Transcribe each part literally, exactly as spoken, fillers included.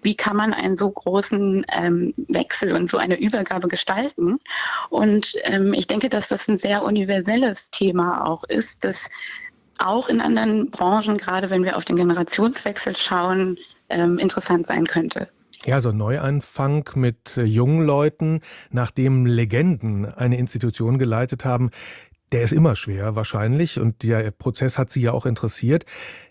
wie kann man einen so großen ähm, Wechsel und so eine Übergabe gestalten. Und ähm, ich denke, dass das ein sehr universelles Thema auch ist, das auch in anderen Branchen, gerade wenn wir auf den Generationswechsel schauen, ähm, interessant sein könnte. Ja, so ein Neuanfang mit äh, jungen Leuten, nachdem Legenden eine Institution geleitet haben, der ist immer schwer wahrscheinlich und der Prozess hat Sie ja auch interessiert.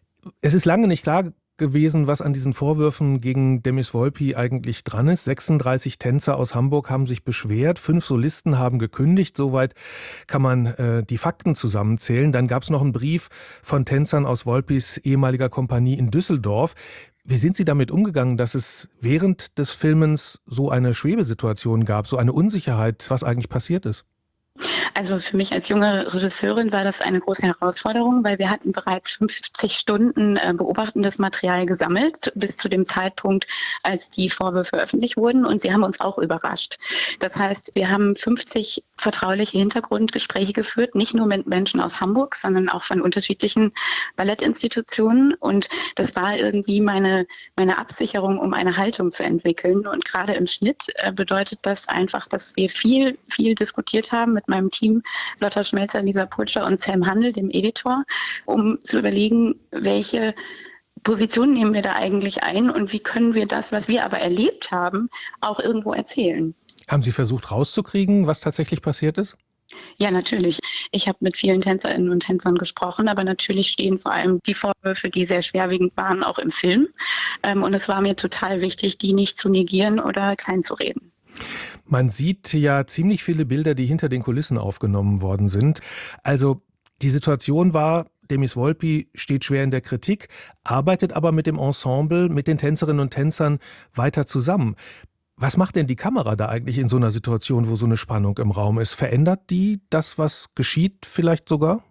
Es ist lange nicht klar gewesen, was an diesen Vorwürfen gegen Demis Volpi eigentlich dran ist. sechsunddreißig Tänzer aus Hamburg haben sich beschwert, fünf Solisten haben gekündigt. Soweit kann man äh, die Fakten zusammenzählen. Dann gab es noch einen Brief von Tänzern aus Volpis ehemaliger Kompanie in Düsseldorf. Wie sind Sie damit umgegangen, dass es während des Filmens so eine Schwebesituation gab, so eine Unsicherheit, was eigentlich passiert ist? Also für mich als junge Regisseurin war das eine große Herausforderung, weil wir hatten bereits fünfzig Stunden äh, beobachtendes Material gesammelt bis zu dem Zeitpunkt, als die Vorwürfe öffentlich wurden, und sie haben uns auch überrascht. Das heißt, wir haben fünfzig vertrauliche Hintergrundgespräche geführt, nicht nur mit Menschen aus Hamburg, sondern auch von unterschiedlichen Ballettinstitutionen, und das war irgendwie meine, meine Absicherung, um eine Haltung zu entwickeln, und gerade im Schnitt äh, bedeutet das einfach, dass wir viel, viel diskutiert haben mit meinem Team, Lotta Schmelzer, Lisa Putscher und Sam Handel, dem Editor, um zu überlegen, welche Position nehmen wir da eigentlich ein und wie können wir das, was wir aber erlebt haben, auch irgendwo erzählen. Haben Sie versucht rauszukriegen, was tatsächlich passiert ist? Ja, natürlich. Ich habe mit vielen Tänzerinnen und Tänzern gesprochen, aber natürlich stehen vor allem die Vorwürfe, die sehr schwerwiegend waren, auch im Film. Und es war mir total wichtig, die nicht zu negieren oder kleinzureden. Man sieht ja ziemlich viele Bilder, die hinter den Kulissen aufgenommen worden sind. Also die Situation war, Demis Volpi steht schwer in der Kritik, arbeitet aber mit dem Ensemble, mit den Tänzerinnen und Tänzern weiter zusammen. Was macht denn die Kamera da eigentlich in so einer Situation, wo so eine Spannung im Raum ist? Verändert die das, was geschieht, vielleicht sogar?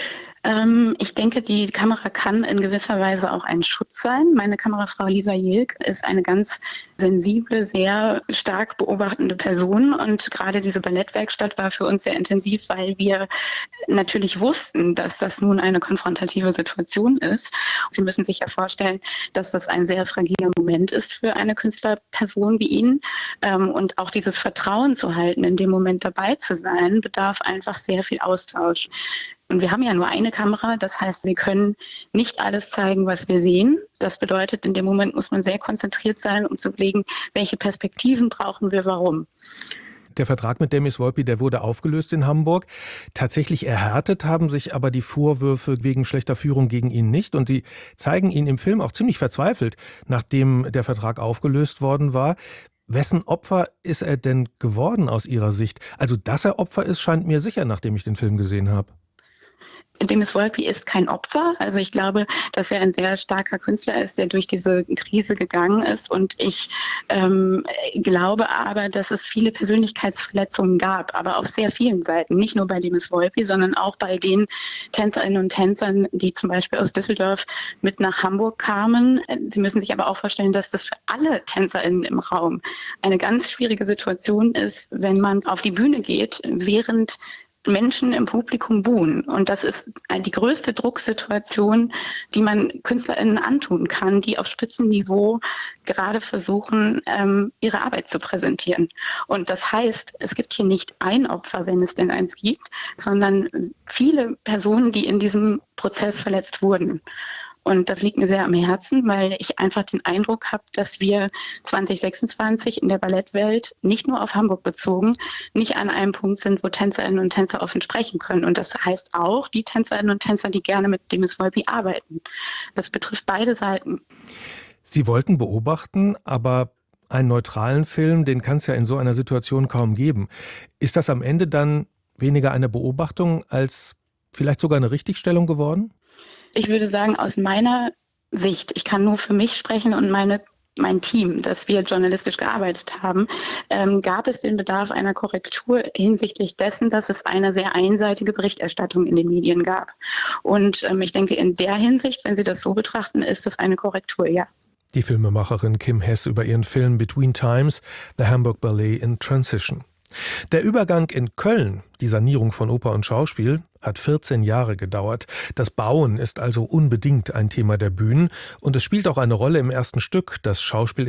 Ähm, ich denke, die Kamera kann in gewisser Weise auch ein Schutz sein. Meine Kamerafrau Lisa Jilk ist eine ganz sensible, sehr stark beobachtende Person, und gerade diese Ballettwerkstatt war für uns sehr intensiv, weil wir natürlich wussten, dass das nun eine konfrontative Situation ist. Sie müssen sich ja vorstellen, dass das ein sehr fragiler Moment ist für eine Künstlerperson wie ihn, ähm, und auch dieses Vertrauen zu halten, in dem Moment dabei zu sein, bedarf einfach sehr viel Austausch. Und wir haben ja nur eine Kamera, das heißt, wir können nicht alles zeigen, was wir sehen. Das bedeutet, in dem Moment muss man sehr konzentriert sein, um zu überlegen, welche Perspektiven brauchen wir, warum. Der Vertrag mit Demis Volpi, der wurde aufgelöst in Hamburg. Tatsächlich erhärtet haben sich aber die Vorwürfe wegen schlechter Führung gegen ihn nicht. Und sie zeigen ihn im Film auch ziemlich verzweifelt, nachdem der Vertrag aufgelöst worden war. Wessen Opfer ist er denn geworden aus Ihrer Sicht? Also, dass er Opfer ist, scheint mir sicher, nachdem ich den Film gesehen habe. Demis Volpi ist kein Opfer. Also ich glaube, dass er ein sehr starker Künstler ist, der durch diese Krise gegangen ist. Und ich ähm, glaube aber, dass es viele Persönlichkeitsverletzungen gab, aber auf sehr vielen Seiten. Nicht nur bei Demis Volpi, sondern auch bei den Tänzerinnen und Tänzern, die zum Beispiel aus Düsseldorf mit nach Hamburg kamen. Sie müssen sich aber auch vorstellen, dass das für alle TänzerInnen im Raum eine ganz schwierige Situation ist, wenn man auf die Bühne geht, während Menschen im Publikum buhen. Und das ist die größte Drucksituation, die man KünstlerInnen antun kann, die auf Spitzenniveau gerade versuchen, ähm, ihre Arbeit zu präsentieren. Und das heißt, es gibt hier nicht ein Opfer, wenn es denn eins gibt, sondern viele Personen, die in diesem Prozess verletzt wurden. Und das liegt mir sehr am Herzen, weil ich einfach den Eindruck habe, dass wir zwanzig sechsundzwanzig in der Ballettwelt nicht nur auf Hamburg bezogen, nicht an einem Punkt sind, wo Tänzerinnen und Tänzer offen sprechen können. Und das heißt auch die Tänzerinnen und Tänzer, die gerne mit Demis Volpi arbeiten. Das betrifft beide Seiten. Sie wollten beobachten, aber einen neutralen Film, den kann es ja in so einer Situation kaum geben. Ist das am Ende dann weniger eine Beobachtung als vielleicht sogar eine Richtigstellung geworden? Ich würde sagen, aus meiner Sicht, ich kann nur für mich sprechen und meine, mein Team, dass wir journalistisch gearbeitet haben, ähm, gab es den Bedarf einer Korrektur hinsichtlich dessen, dass es eine sehr einseitige Berichterstattung in den Medien gab. Und ähm, ich denke, in der Hinsicht, wenn Sie das so betrachten, ist das eine Korrektur, ja. Die Filmemacherin Kim Hess über ihren Film Between Times, The Hamburg Ballet in Transition. Der Übergang in Köln, die Sanierung von Oper und Schauspiel, hat vierzehn Jahre gedauert. Das Bauen ist also unbedingt ein Thema der Bühnen und es spielt auch eine Rolle im ersten Stück, das Schauspiel